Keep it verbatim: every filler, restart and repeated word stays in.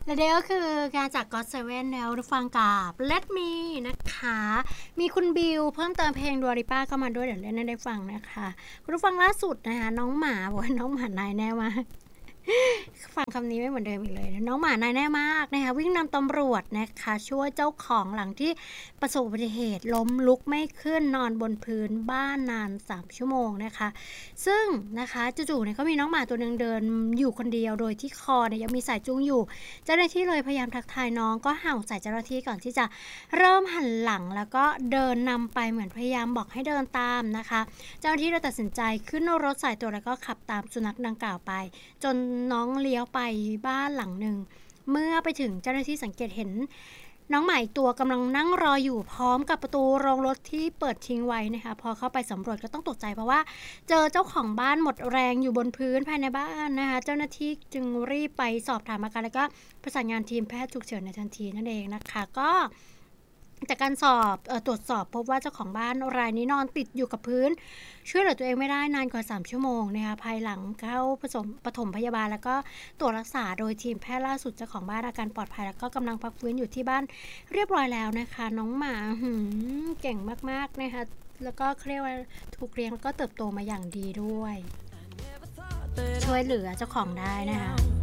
และนี่ก็คืองานจาก ก็อต เซเว่น แล้วฟังกับ Let Me นะคะมีคุณบิวเพิ่มเติมเพลง Dua Lipa เข้ามาด้วยเดี๋ยวเล่นให้ได้ฟังนะคะคุณผู้ฟังล่าสุดนะคะน้องหมาบอกว่าน้องหมานายแน่มากฟังคำนี้ไม่เหมือนเดิมอีกเลยน้องหมานายแน่มากนะคะวิ่งนำตำรวจนะคะช่วยเจ้าของหลังที่ประสบอุบัติเหตุล้มลุกไม่ขึ้นนอนบนพื้นบ้านนานสามชั่วโมงนะคะซึ่งนะคะจู่ๆเนี่ยก็มีน้องหมาตัวนึงเดินอยู่คนเดียวโดยที่คอเนี่ยยังมีสายจูงอยู่เจ้าหน้าที่เลยพยายามทักทายน้องก็เห่าใส่เจ้าหน้าที่ก่อนที่จะเริ่มหันหลังแล้วก็เดินนำไปเหมือนพยายามบอกให้เดินตามนะคะเจ้าหน้าที่เลยตัดสินใจขึ้นรถสายตรวจแล้วก็ขับตามสุนัขดังกล่าวไปจนน้องเลี้ยวไปบ้านหลังหนึ่งเมื่อไปถึงเจ้าหน้าที่สังเกตเห็นน้องหมาอีกตัวกำลังนั่งรออยู่พร้อมกับประตูโรงรถที่เปิดทิ้งไว้นะคะพอเข้าไปสำรวจก็ต้องตกใจเพราะว่าเจอเจ้าของบ้านหมดแรงอยู่บนพื้นภายในบ้านนะคะเจ้าหน้าที่จึงรีบไปสอบถามอาการแล้วก็ประสานงานทีมแพทย์ฉุกเฉินในทันทีนั่นเองนะคะก็จากการสอบเอ่อตรวจสอบพบว่าเจ้าของบ้านรายนี้นอนติดอยู่กับพื้นช่วยเหลือตัวเองไม่ได้นานกว่าสามชั่วโมงนะคะภายหลังเข้าผสมปฐมพยาบาลแล้วก็ตรวจรักษาโดยทีมแพทย์ล่าสุดเจ้าของบ้านอาการปลอดภัยแล้วก็กำลังพักฟื้นอยู่ที่บ้านเรียบร้อยแล้วนะคะน้องหมาหืมเก่งมากๆนะคะแล้วก็เรียกว่าถูกเลี้ยงแล้วก็เติบโตมาอย่างดีด้วยช่วยเหลือเจ้าของได้นะคะ